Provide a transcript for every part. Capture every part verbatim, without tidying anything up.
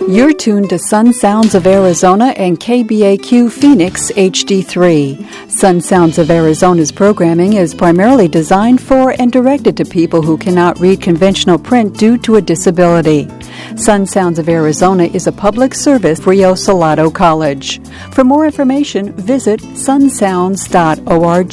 You're tuned to Sun Sounds of Arizona and K B A Q Phoenix H D three. Sun Sounds of Arizona's programming is primarily designed for and directed to people who cannot read conventional print due to a disability. Sun Sounds of Arizona is a public service for Rio Salado College. For more information, visit sun sounds dot org.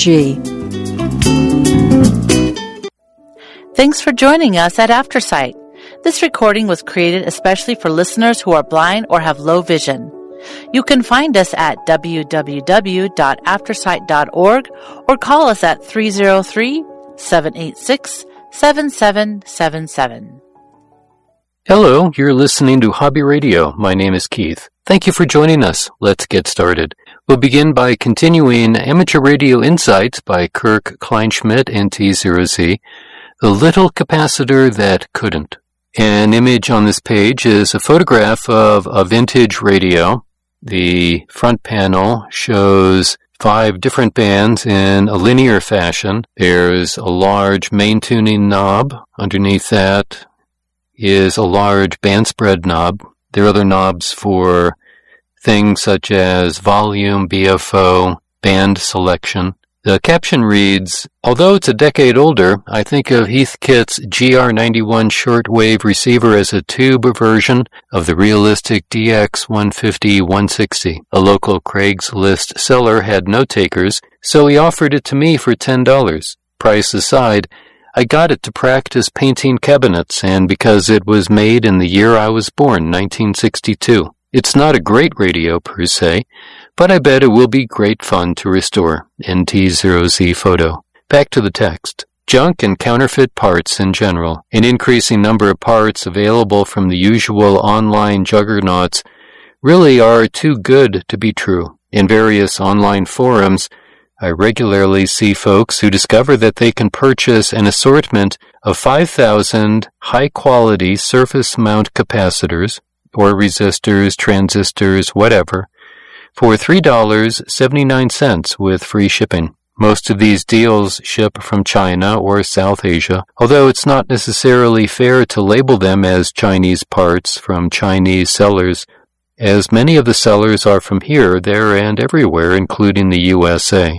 Thanks for joining us at AfterSight. This recording was created especially for listeners who are blind or have low vision. You can find us at w w w dot aftersight dot org or call us at three oh three, seven eight six, seven seven seven seven. Hello, you're listening to Hobby Radio. My name is Keith. Thank you for joining us. Let's get started. We'll begin by continuing Amateur Radio Insights by Kirk Kleinschmidt and T zero Z, The Little Capacitor That Couldn't. An image on this page is a photograph of a vintage radio. The front panel shows five different bands in a linear fashion. There's a large main tuning knob. Underneath that is a large band spread knob. There are other knobs for things such as volume, B F O, band selection. The caption reads, although it's a decade older, I think of Heathkit's G R ninety-one shortwave receiver as a tube version of the realistic D X one fifty one sixty. A local Craigslist seller had no takers, so he offered it to me for ten dollars. Price aside, I got it to practice painting cabinets, and because it was made in the year I was born, nineteen sixty-two. It's not a great radio per se, but I bet it will be great fun to restore. N T zero Z photo. Back to the text. Junk and counterfeit parts in general. An increasing number of parts available from the usual online juggernauts really are too good to be true. In various online forums, I regularly see folks who discover that they can purchase an assortment of five thousand high-quality surface mount capacitors, or resistors, transistors, whatever, for three dollars and seventy-nine cents with free shipping. Most of these deals ship from China or South Asia, although it's not necessarily fair to label them as Chinese parts from Chinese sellers, as many of the sellers are from here, there, and everywhere, including the U S A.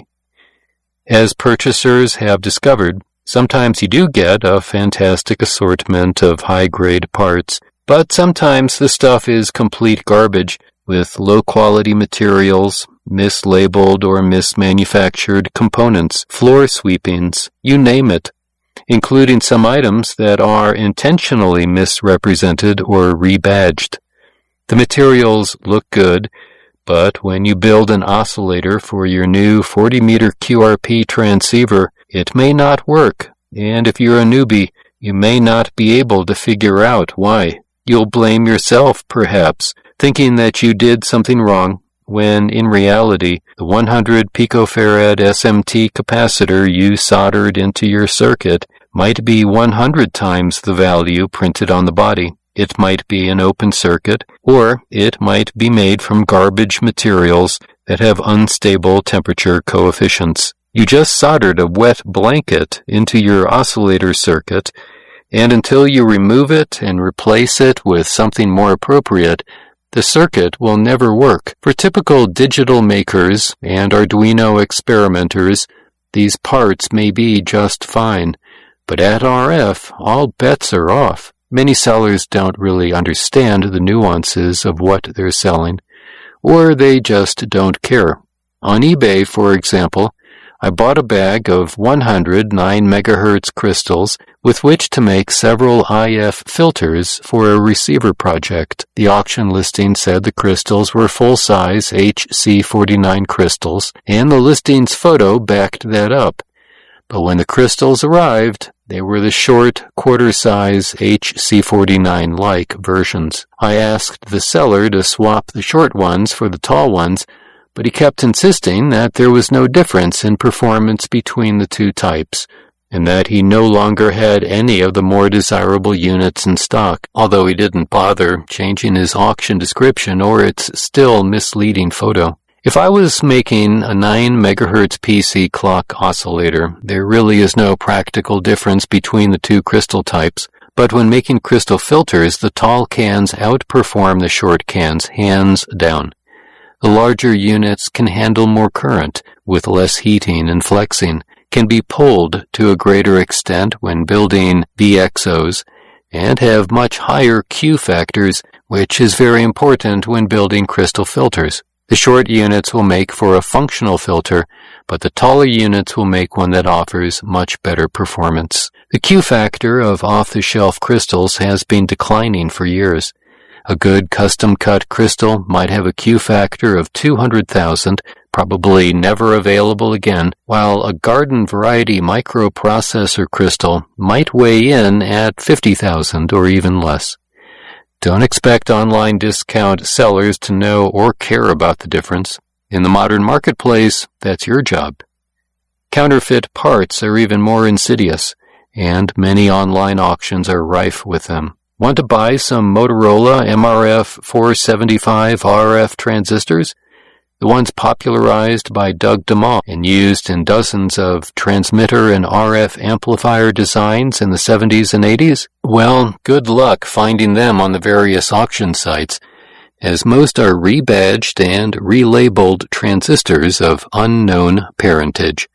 As purchasers have discovered, sometimes you do get a fantastic assortment of high-grade parts, but sometimes the stuff is complete garbage, with low-quality materials, mislabeled or mismanufactured components, floor sweepings, you name it, including some items that are intentionally misrepresented or rebadged. The materials look good, but when you build an oscillator for your new forty meter Q R P transceiver, it may not work, and if you're a newbie, you may not be able to figure out why. You'll blame yourself, perhaps, thinking that you did something wrong, when in reality, the one hundred picofarad S M T capacitor you soldered into your circuit might be one hundred times the value printed on the body. It might be an open circuit, or it might be made from garbage materials that have unstable temperature coefficients. You just soldered a wet blanket into your oscillator circuit, and until you remove it and replace it with something more appropriate, the circuit will never work. For typical digital makers and Arduino experimenters, these parts may be just fine, but at R F, all bets are off. Many sellers don't really understand the nuances of what they're selling, or they just don't care. On eBay, for example, I bought a bag of one hundred nine megahertz crystals with which to make several I F filters for a receiver project. The auction listing said the crystals were full-size H C forty-nine crystals, and the listing's photo backed that up. But when the crystals arrived, they were the short, quarter-size H C forty-nine-like versions. I asked the seller to swap the short ones for the tall ones, but he kept insisting that there was no difference in performance between the two types, and that he no longer had any of the more desirable units in stock, although he didn't bother changing his auction description or its still misleading photo. If I was making a nine megahertz P C clock oscillator, there really is no practical difference between the two crystal types. But when making crystal filters, the tall cans outperform the short cans hands down. The larger units can handle more current, with less heating and flexing, can be pulled to a greater extent when building V X Os, and have much higher Q factors, which is very important when building crystal filters. The short units will make for a functional filter, but the taller units will make one that offers much better performance. The Q factor of off-the-shelf crystals has been declining for years. A good custom-cut crystal might have a Q factor of two hundred thousand, probably never available again, while a garden variety microprocessor crystal might weigh in at fifty thousand or even less. Don't expect online discount sellers to know or care about the difference. In the modern marketplace, that's your job. Counterfeit parts are even more insidious, and many online auctions are rife with them. Want to buy some Motorola M R F four seventy-five R F transistors? The ones popularized by Doug DeMott and used in dozens of transmitter and R F amplifier designs in the seventies and eighties? Well, good luck finding them on the various auction sites, as most are rebadged and relabeled transistors of unknown parentage.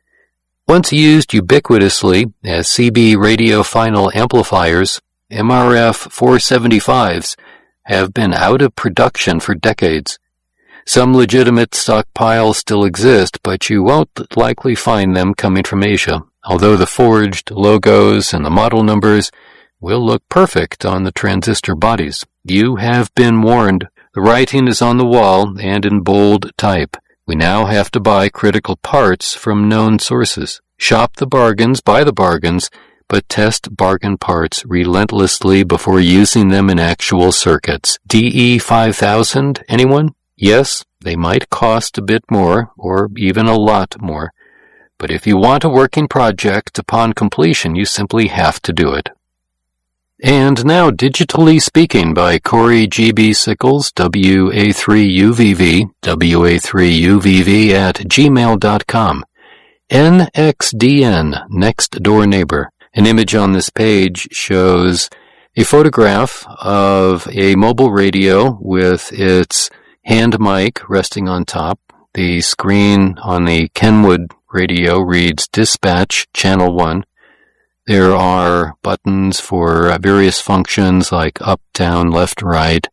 Once used ubiquitously as C B radio final amplifiers, M R F four seventy-fives have been out of production for decades. Some legitimate stockpiles still exist, but you won't likely find them coming from Asia, although the forged logos and the model numbers will look perfect on the transistor bodies. You have been warned. The writing is on the wall and in bold type. We now have to buy critical parts from known sources. Shop the bargains, buy the bargains, but test bargain parts relentlessly before using them in actual circuits. D E five thousand, anyone? Yes, they might cost a bit more, or even a lot more, but if you want a working project upon completion, you simply have to do it. And now, Digitally Speaking by Corey G B. Sickles, W A three U V V, W A three U V V at gmail dot com. N X D N, Next Door Neighbor. An image on this page shows a photograph of a mobile radio with its hand mic resting on top. The screen on the Kenwood radio reads Dispatch Channel one. There are buttons for various functions like up, down, left, right,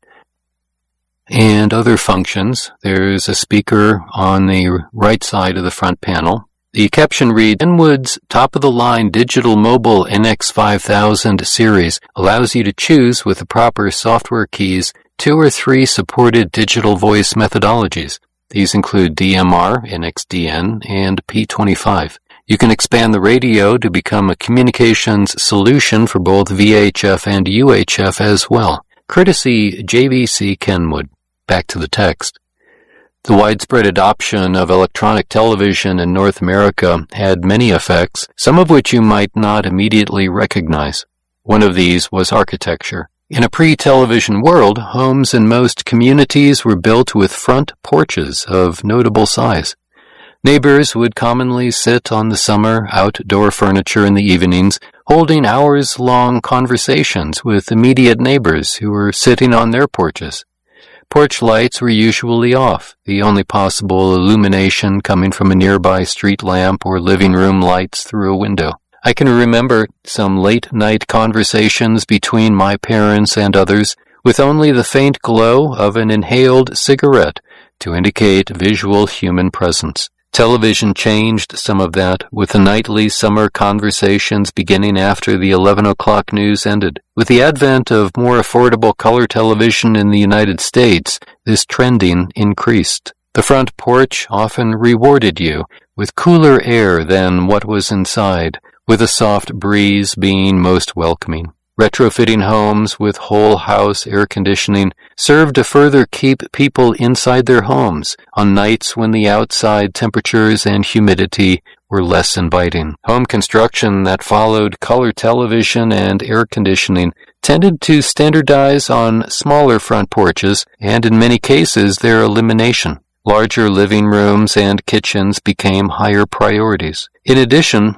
and other functions. There's a speaker on the right side of the front panel. The caption reads, Kenwood's top-of-the-line digital mobile N X five thousand series allows you to choose with the proper software keys two or three supported digital voice methodologies. These include D M R, N X D N, and P twenty-five. You can expand the radio to become a communications solution for both V H F and U H F as well. Courtesy J V C Kenwood. Back to the text. The widespread adoption of electronic television in North America had many effects, some of which you might not immediately recognize. One of these was architecture. In a pre-television world, homes in most communities were built with front porches of notable size. Neighbors would commonly sit on the summer outdoor furniture in the evenings, holding hours-long conversations with immediate neighbors who were sitting on their porches. Porch lights were usually off, the only possible illumination coming from a nearby street lamp or living room lights through a window. I can remember some late-night conversations between my parents and others, with only the faint glow of an inhaled cigarette to indicate visual human presence. Television changed some of that, with the nightly summer conversations beginning after the eleven o'clock news ended. With the advent of more affordable color television in the United States, this trending increased. The front porch often rewarded you with cooler air than what was inside, with a soft breeze being most welcoming. Retrofitting homes with whole-house air conditioning served to further keep people inside their homes on nights when the outside temperatures and humidity were less inviting. Home construction that followed color television and air conditioning tended to standardize on smaller front porches and, in many cases, their elimination. Larger living rooms and kitchens became higher priorities. In addition,